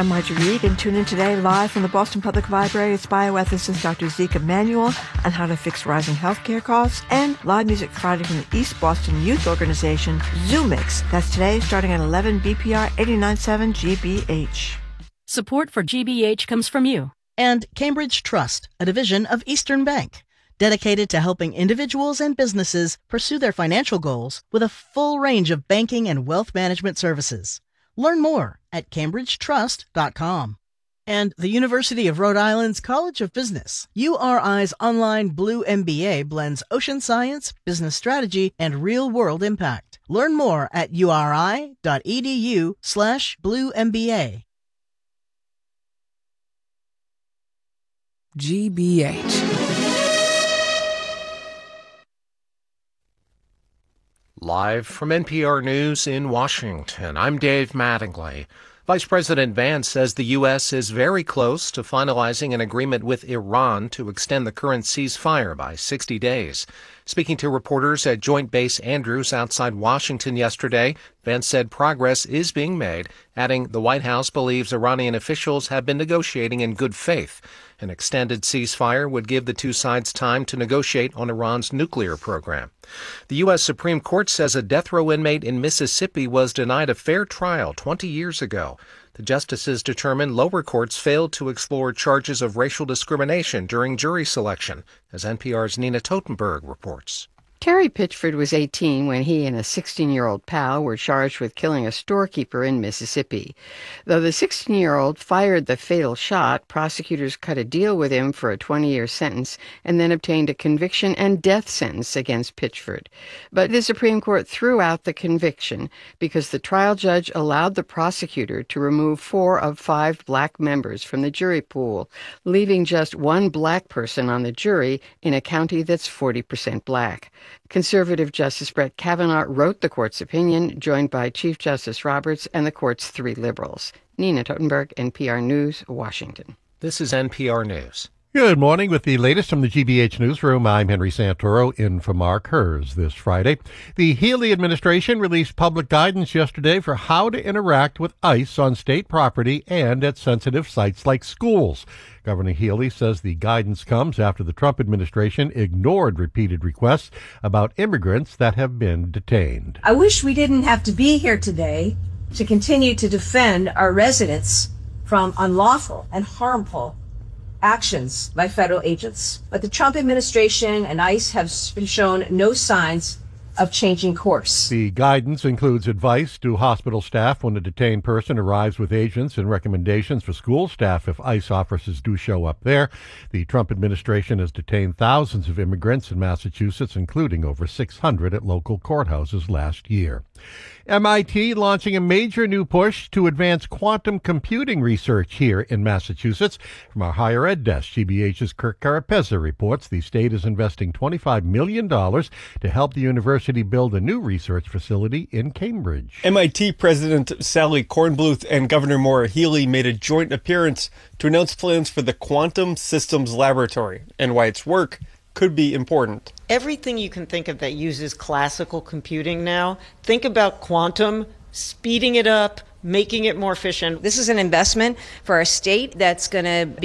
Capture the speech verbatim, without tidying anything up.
I'm Marjorie Reed, and tune in today live from the Boston Public Library. It's bioethicist Doctor Zeke Emanuel on how to fix rising healthcare costs, and live music Friday from the East Boston Youth Organization, ZooMix. That's today, starting at eleven B P R eighty-nine point seven G B H. Support for G B H comes from you. And Cambridge Trust, a division of Eastern Bank, dedicated to helping individuals and businesses pursue their financial goals with a full range of banking and wealth management services. Learn more at cambridge trust dot com. And the University of Rhode Island's College of Business. U R I's online Blue M B A blends ocean science, business strategy, and real-world impact. Learn more at uri.edu slash Blue M B A. G B H. Live from N P R News in Washington, I'm Dave Mattingly. Vice President Vance says the U S is very close to finalizing an agreement with Iran to extend the current ceasefire by sixty days. Speaking to reporters at Joint Base Andrews outside Washington yesterday, Vance said progress is being made, adding the White House believes Iranian officials have been negotiating in good faith. An extended ceasefire would give the two sides time to negotiate on Iran's nuclear program. The U S Supreme Court says a death row inmate in Mississippi was denied a fair trial twenty years ago. The justices determined lower courts failed to explore charges of racial discrimination during jury selection, as N P R's Nina Totenberg reports. Terry Pitchford was eighteen when he and a sixteen-year-old pal were charged with killing a storekeeper in Mississippi. Though the sixteen-year-old fired the fatal shot, prosecutors cut a deal with him for a twenty-year sentence and then obtained a conviction and death sentence against Pitchford. But the Supreme Court threw out the conviction because the trial judge allowed the prosecutor to remove four of five black members from the jury pool, leaving just one black person on the jury in a county that's forty percent black. Conservative Justice Brett Kavanaugh wrote the court's opinion, joined by Chief Justice Roberts and the court's three liberals. Nina Totenberg, N P R News, Washington. This is N P R News. Good morning. With the latest from the G B H Newsroom, I'm Henry Santoro, in for Mark Hers this Friday. The Healey administration released public guidance yesterday for how to interact with ICE on state property and at sensitive sites like schools. Governor Healey says the guidance comes after the Trump administration ignored repeated requests about immigrants that have been detained. I wish we didn't have to be here today to continue to defend our residents from unlawful and harmful actions by federal agents. But the Trump administration and ICE have shown no signs of changing course. The guidance includes advice to hospital staff when a detained person arrives with agents and recommendations for school staff if ICE officers do show up there. The Trump administration has detained thousands of immigrants in Massachusetts, including over six hundred at local courthouses last year. M I T launching a major new push to advance quantum computing research here in Massachusetts. From our higher ed desk, G B H's Kirk Carapezza reports the state is investing twenty-five million dollars to help the university build a new research facility in Cambridge. M I T President Sally Kornbluth and Governor Maura Healey made a joint appearance to announce plans for the Quantum Systems Laboratory and why its work could be important. Everything you can think of that uses classical computing now, think about quantum, speeding it up, making it more efficient. This is an investment for our state that's going to